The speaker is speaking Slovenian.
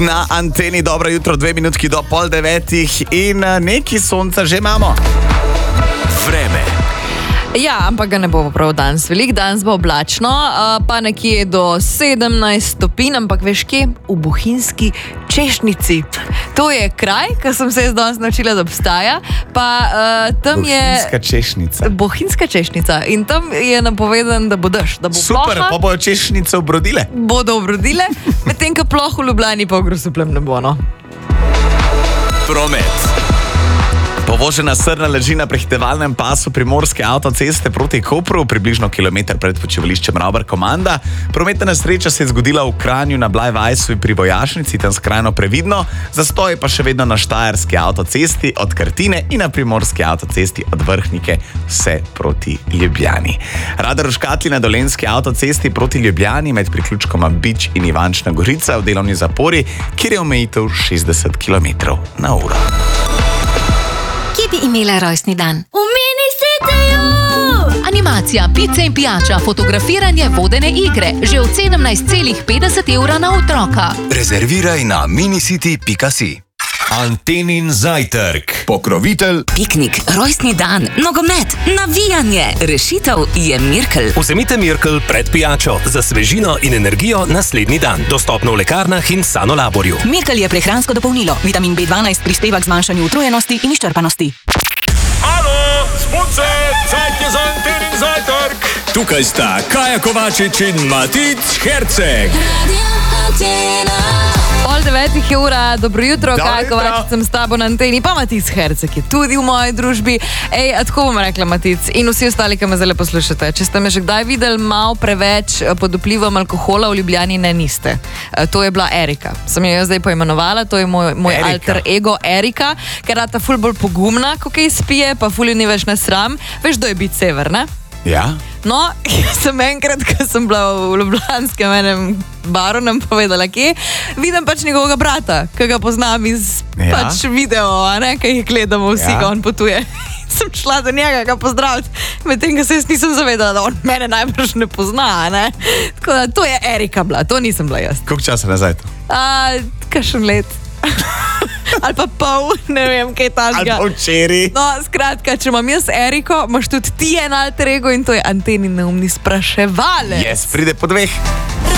Na anteni dobro jutro, 2 minutki do 8:30 in neki sonca že imamo. Vreme. Ja, ampak ga ne bo prav danes velik, danes bo oblačno, pa nekje do 17 stopinj, ampak veš kje? V Bohinjski Češnjici. To je kraj, ki sem se jaz danes naučila, da obstaja, pa tam Bohinjska češnjica. Bohinjska Češnjica in tam je napovedan, da bo dež, da bo Super, ploha. pa bojo češnjice obrodile. Bodo obrodile, medtem ko ploh v Ljubljani pa v Grosupljem ne bo, no. Promet. Povožena srna leži na prehitevalnem pasu primorske avtoceste proti Kopru, približno kilometer pred počivališčem Ravbar-Komanda. Prometna nesreča se je zgodila v Kranju na Blajvajsu pri Vojašnici, tam skrajno previdno. Zastoj pa še vedno na Štajerski avtocesti od Krtine in na primorski avtocesti od Vrhnike vse proti Ljubljani. Radar v škatli na Dolenjski avtocesti proti Ljubljani med priključkoma Bič in Ivančna Gorica v delovni zapori, kjer je omejitev 60 km/h. Kje bi imela rojstni dan? V Mini-Cityju! Animacija, pice in pijača, fotografiranje, vodene igre. Že od 17,50 € na otroka. Rezerviraj na minicity.si. Antenin zajtrk. Pokrovitelj. Piknik, rojstni dan, nogomet, navijanje. Rešitev je Mirkel. Vzemite Mirkel pred pijačo za svežino in energijo naslednji dan. Dostopno v lekarnah in Sanolaborju. Mirkel je prehransko dopolnilo. Vitamin B12 prispeva k zmanjšanju utrujenosti in izčrpanosti. Alo, spunce, cajt je za Antenin zajtrk. Tukaj sta Kaja Kovačič in Matic Herceg. Pol 9 je ura, dobro jutro, Dobro Kaja jutro. Kovačič sem s tabo na anteni, pa Matic Herceg je tudi v moji družbi. Ej, a tako bom rekla, Matic, in vsi ostali, ki me zdaj poslušate. Če ste me že kdaj videli malo preveč pod vplivom alkohola v Ljubljani, ne niste. To je bila Erika. Sem jo zdaj poimenovala, to je moj Erika. alter ego Erika, ker rata ful bolj pogumna, ko kaj spije, pa ful ni več na sram. Veš, da je biti sever, ne? Ja? No, sem enkrat, ko sem bila v Ljubljanskem enem baru, nam povedala, kje, vidim pač njegovega brata, ki ga poznam iz pač video, a ne, ki jih gledamo vsi, ko on potuje. Sem šla do njega ga pozdraviti, medtem, ko se jaz nisem zavedala, da on mene najbrž ne pozna, a ne. Tako da to je Erika bila, to nisem bila jaz. Koliko časa nazaj to? Kakšen let. Ali pa pol, ne vem, kaj tažga. Ali pa včeraj. No, skratka, če imam jaz Eriko, imaš tudi ti en alter ego in to je Antenin neumni spraševalec. Yes, pride po 2.